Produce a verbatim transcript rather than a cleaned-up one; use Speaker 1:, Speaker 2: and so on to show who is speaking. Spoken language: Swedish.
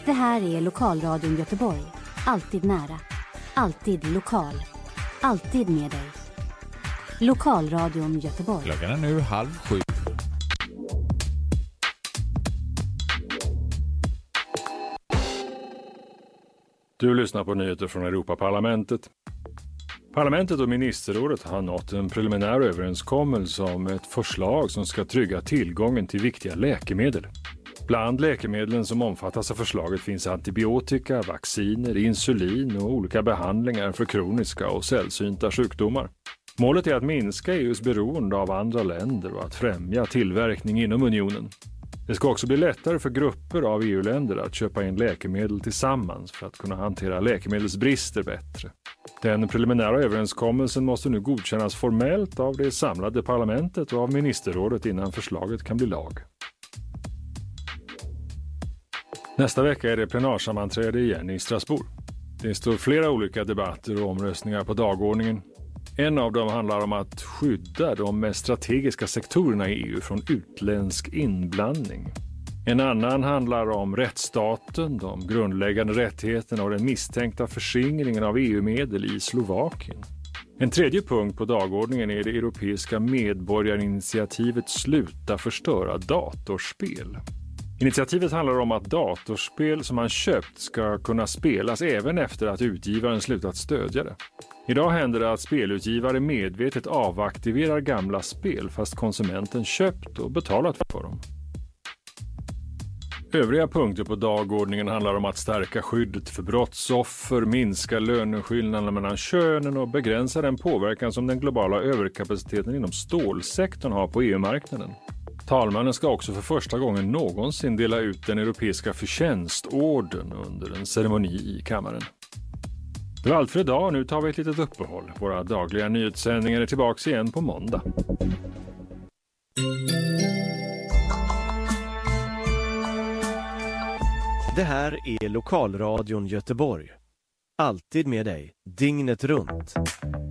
Speaker 1: Det här är Lokalradion Göteborg. Alltid nära. Alltid lokal. Alltid med dig. Lokalradion Göteborg.
Speaker 2: Klockan är nu halv sju.
Speaker 3: Du lyssnar på nyheter från Europaparlamentet. Parlamentet och ministerrådet har nått en preliminär överenskommelse om ett förslag som ska trygga tillgången till viktiga läkemedel. Bland läkemedlen som omfattas av förslaget finns antibiotika, vacciner, insulin och olika behandlingar för kroniska och sällsynta sjukdomar. Målet är att minska E U:s beroende av andra länder och att främja tillverkning inom unionen. Det ska också bli lättare för grupper av E U-länder att köpa in läkemedel tillsammans för att kunna hantera läkemedelsbrister bättre. Den preliminära överenskommelsen måste nu godkännas formellt av det samlade parlamentet och av ministerrådet innan förslaget kan bli lag. Nästa vecka är det plenarsammanträde igen i Strasbourg. Det står flera olika debatter och omröstningar på dagordningen. En av dem handlar om att skydda de mest strategiska sektorerna i E U från utländsk inblandning. En annan handlar om rättsstaten, de grundläggande rättigheterna och den misstänkta förskingringen av E U-medel i Slovakien. En tredje punkt på dagordningen är det europeiska medborgarinitiativet Sluta förstöra datorspel. Initiativet handlar om att datorspel som man köpt ska kunna spelas även efter att utgivaren slutat stödja det. Idag händer det att spelutgivare medvetet avaktiverar gamla spel fast konsumenten köpt och betalat för dem. Övriga punkter på dagordningen handlar om att stärka skyddet för brottsoffer, minska löneskillnaderna mellan könen och begränsa den påverkan som den globala överkapaciteten inom stålsektorn har på E U-marknaden. Talmannen ska också för första gången någonsin dela ut den europeiska förtjänstorden under en ceremoni i kammaren. Det var allt för idag, nu tar vi ett litet uppehåll. Våra dagliga nyhetssändningar är tillbaka igen på måndag.
Speaker 4: Det här är Lokalradion Göteborg. Alltid med dig, dygnet runt.